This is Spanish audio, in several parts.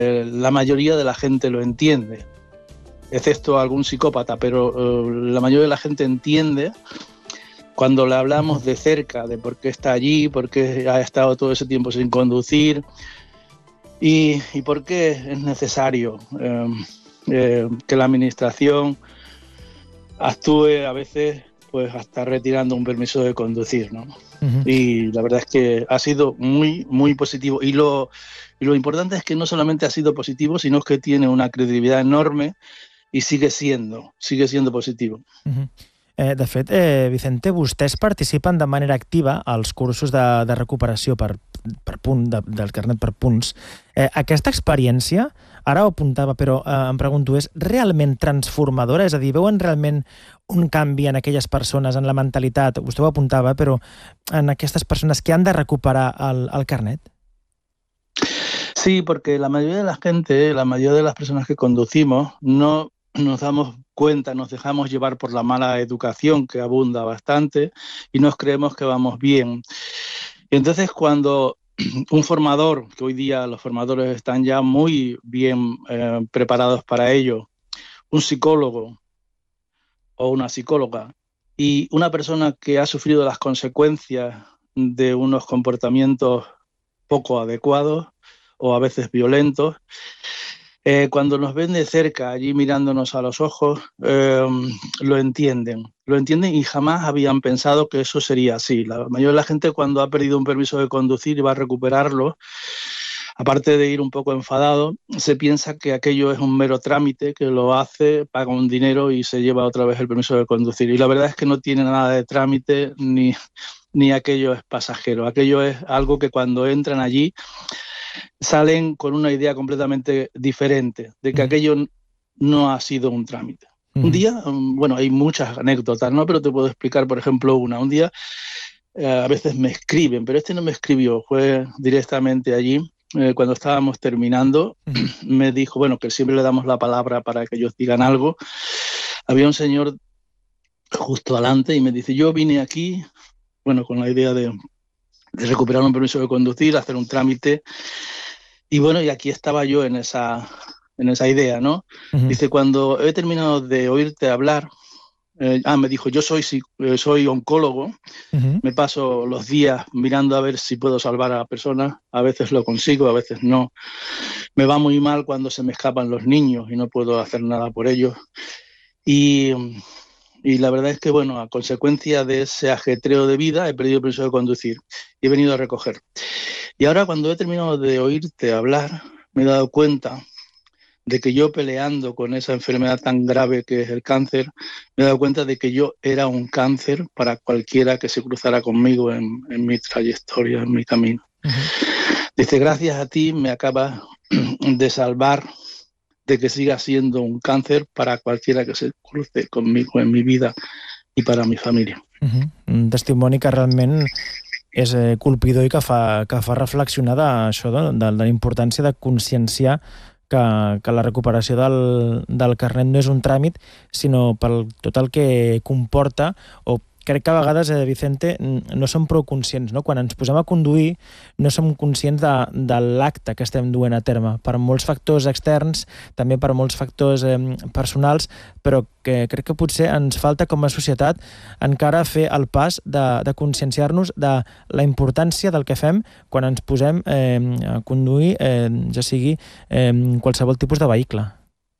la mayoría de la gente lo entiende, excepto algún psicópata, pero la mayoría de la gente entiende cuando le hablamos de cerca, de por qué está allí, por qué ha estado todo ese tiempo sin conducir y por qué es necesario que la administración actúe a veces pues hasta retirando un permiso de conducir, ¿no? Y la verdad es que ha sido muy, muy positivo. Y lo importante es que no solamente ha sido positivo, sino que tiene una credibilidad enorme i sigue siendo positivo. De fet, Vicente, vostès participen de manera activa als cursos de recuperació per punt, del carnet per punts. Aquesta experiència, ara ho apuntava, però em pregunto, és realment transformadora? És a dir, veuen realment un canvi en aquelles persones, en la mentalitat, vostè ho apuntava, però en aquestes persones que han de recuperar el carnet? Sí, porque la mayoría de la gente, la mayoría de las personas que conducimos, no nos damos cuenta, nos dejamos llevar por la mala educación que abunda bastante y nos creemos que vamos bien. Y entonces cuando un formador, que hoy día los formadores están ya muy bien preparados para ello, un psicólogo o una psicóloga y una persona que ha sufrido las consecuencias de unos comportamientos poco adecuados o a veces violentos, cuando nos ven de cerca, allí mirándonos a los ojos, lo entienden y jamás habían pensado que eso sería así. La mayoría de la gente cuando ha perdido un permiso de conducir y va a recuperarlo, aparte de ir un poco enfadado, se piensa que aquello es un mero trámite, que lo hace, paga un dinero y se lleva otra vez el permiso de conducir. Y la verdad es que no tiene nada de trámite ni aquello es pasajero. Aquello es algo que cuando entran allí salen con una idea completamente diferente, de que aquello no ha sido un trámite. Un día, bueno, hay muchas anécdotas, ¿no? Pero te puedo explicar, por ejemplo, una. Un día, a veces me escriben, pero este no me escribió, fue directamente allí, cuando estábamos terminando, me dijo, bueno, que siempre le damos la palabra para que ellos digan algo. Había un señor justo delante y me dice, yo vine aquí, bueno, con la idea de recuperar un permiso de conducir, hacer un trámite. Y bueno, y aquí estaba yo en esa idea, ¿no? Dice, cuando he terminado de oírte hablar, me dijo, yo soy oncólogo, me paso los días mirando a ver si puedo salvar a la persona, a veces lo consigo, a veces no. Me va muy mal cuando se me escapan los niños y no puedo hacer nada por ellos. Y la verdad es que, bueno, a consecuencia de ese ajetreo de vida, he perdido el permiso de conducir y he venido a recoger. Y ahora, cuando he terminado de oírte hablar, me he dado cuenta de que yo peleando con esa enfermedad tan grave que es el cáncer, me he dado cuenta de que yo era un cáncer para cualquiera que se cruzara conmigo en mi trayectoria, en mi camino. Dice, gracias a ti me acabas de salvar de que siga siendo un càncer para cualquiera que se cruce conmigo en mi vida i per a mi família. Un testimoni que realment és colpidor i que fa reflexionar d'això, de la importància de conscienciar que la recuperació del carnet no és un tràmit, sinó per tot el que comporta, o crec que a vegades, Vicente, no som prou conscients, no? Quan ens posem a conduir no som conscients de l'acte que estem duent a terme, per molts factors externs, també per molts factors personals, però que crec que potser ens falta com a societat encara fer el pas de conscienciar-nos de la importància del que fem quan ens posem a conduir, ja sigui qualsevol tipus de vehicle.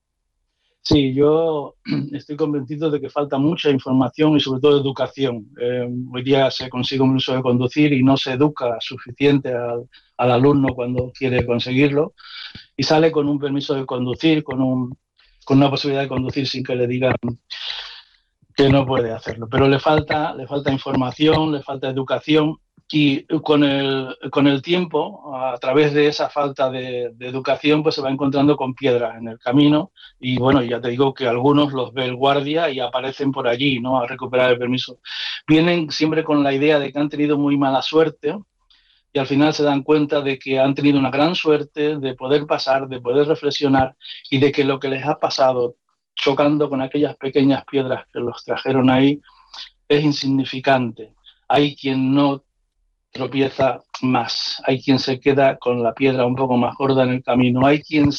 Sí, yo estoy convencido de que falta mucha información y sobre todo educación. Hoy día se consigue un uso de conducir y no se educa suficiente al alumno cuando quiere conseguirlo y sale con un permiso de conducir, con una posibilidad de conducir sin que le digan que no puede hacerlo. Pero le falta información, le falta educación y con el tiempo, a través de esa falta de educación, pues se va encontrando con piedras en el camino y bueno, ya te digo que algunos los ve el guardia y aparecen por allí, ¿no?, a recuperar el permiso. Vienen siempre con la idea de que han tenido muy mala suerte y al final se dan cuenta de que han tenido una gran suerte de poder pasar, de poder reflexionar y de que lo que les ha pasado chocando con aquellas pequeñas piedras que los trajeron ahí es insignificante. Hay quien no tropieza más, hay quien se queda con la piedra un poco más gorda en el camino, hay quien